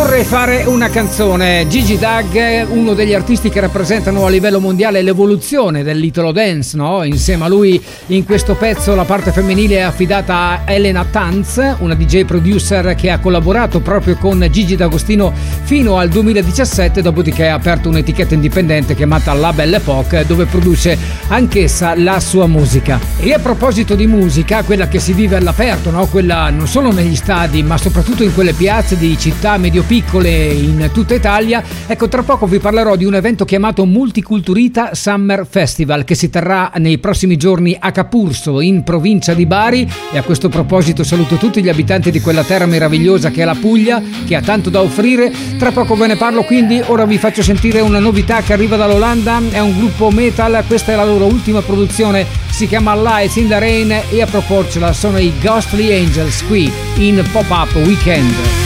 Vorrei fare una canzone. Gigi Doug, uno degli artisti che rappresentano a livello mondiale l'evoluzione dell'Italo Dance, no? Insieme a lui in questo pezzo la parte femminile è affidata a Elena Tanz, una DJ producer che ha collaborato proprio con Gigi D'Agostino fino al 2017, dopodiché ha aperto un'etichetta indipendente chiamata La Belle Époque, dove produce anch'essa la sua musica. E a proposito di musica, quella che si vive all'aperto, no? Quella non solo negli stadi ma soprattutto in quelle piazze di città medio-piccole in tutta Italia, ecco, tra poco vi parlerò di un evento chiamato Multiculturita Summer Festival che si terrà nei prossimi giorni a Capurso in provincia di Bari. E a questo proposito saluto tutti gli abitanti di quella terra meravigliosa che è la Puglia, che ha tanto da offrire. Tra poco ve ne parlo, quindi ora vi faccio sentire una novità che arriva dall'Olanda. È un gruppo metal, questa è la loro ultima produzione, si chiama Lights in the Rain e a proporcela sono i Ghostly Angels qui in Pop-Up Weekend.